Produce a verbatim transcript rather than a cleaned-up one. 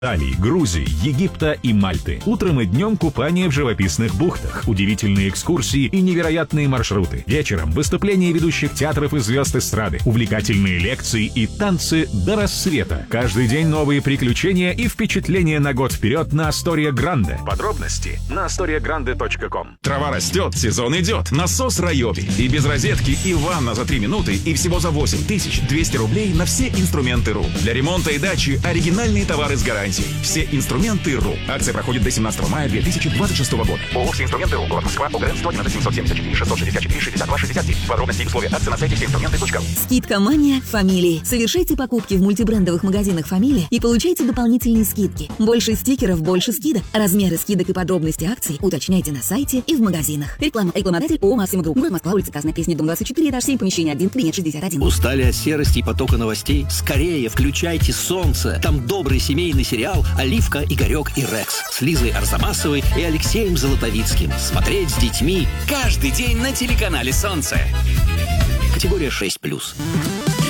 Италии, Грузии, Египта и Мальты. Утром и днем купание в живописных бухтах, удивительные экскурсии и невероятные маршруты. Вечером выступления ведущих театров и звезд эстрады, увлекательные лекции и танцы до рассвета. Каждый день новые приключения и впечатления на год вперед на Астория Гранде. Подробности на астория гранде точка ком. Трава растет, сезон идет. Насос Райоби. И без розетки, и ванна за три минуты, и всего за восемь тысяч двести рублей на все инструменты РУ. Для ремонта и дачи оригинальные товары с гарантией. Все инструменты РУ. Акция проходит до семнадцатого мая две тысячи двадцать шестого года. ООО «Все инструменты РУ». Город Москва. ОГРН сто одиннадцать семьсот семьдесят четыре шестьсот шестьдесят четыре шестьдесят два шестьдесят девять. Подробности и условия акции на сайте все инструменты точка ру. Скидка «Мания» Фамилии. Совершайте покупки в мультибрендовых магазинах «Фамилия» и получайте дополнительные скидки. Больше стикеров, больше скидок. Размеры скидок и подробности акций уточняйте на сайте и в магазинах. Реклама. Рекламодатель ООО «Максима Групп». Город Москва. Улица Красная Пресня, дом двадцать четыре, этаж семь, помещение один, кабинет шестьдесят один. Устали от серости и потока новостей? Скорее включайте «Солнце». Там добрый семейный сериал «Оливка, Игорек и Рекс» с Лизой Арзамасовой и Алексеем Золотовицким. Смотреть с детьми каждый день на телеканале «Солнце». Категория шесть плюс.